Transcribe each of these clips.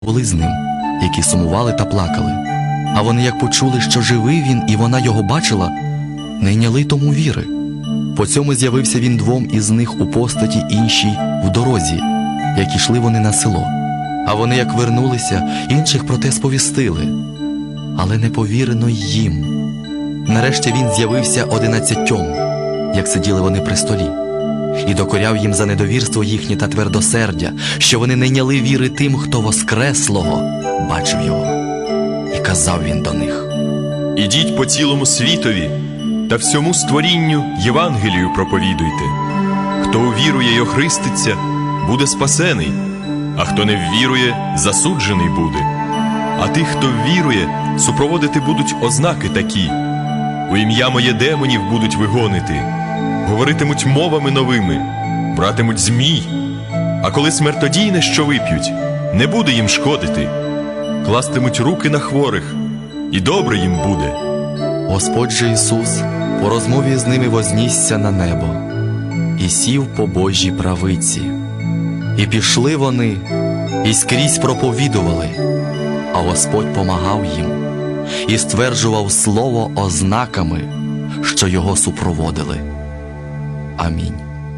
були з ним, які сумували та плакали. А вони, як почули, що живий він, і вона його бачила, не йняли тому віри. По цьому з'явився він двом із них у постаті іншій в дорозі, як ішли вони на село. А вони, як вернулися, інших про те сповістили, але не повірено й їм. Нарешті він з'явився 11, як сиділи вони при столі, і докоряв їм за недовірство їхнє та твердосердя, що вони не йняли віри тим, хто воскреслого бачив його. І казав він до них: «Ідіть по цілому світові та всьому створінню Євангелію проповідуйте. Хто увірує й охреститься, буде спасений, а хто не ввірує, засуджений буде. А тих, хто ввірує, супроводити будуть ознаки такі: у ім'я моє демонів будуть вигонити, говоритимуть мовами новими, братимуть змій, а коли смертодійне, що вип'ють, не буде їм шкодити, кластимуть руки на хворих, і добре їм буде». Господь же Ісус по розмові з ними вознісся на небо і сів по Божій правиці. І пішли вони, і скрізь проповідували, а Господь помагав їм і стверджував слово ознаками, що його супроводили. Амінь.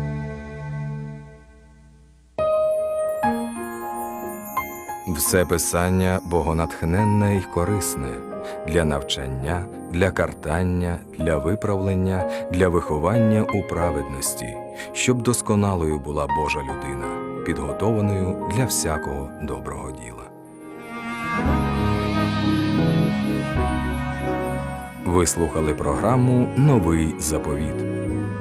Все писання богонатхненне й корисне для навчання, для картання, для виправлення, для виховання у праведності, щоб досконалою була Божа людина, підготованою для всякого доброго діла. Ви слухали програму «Новий заповіт».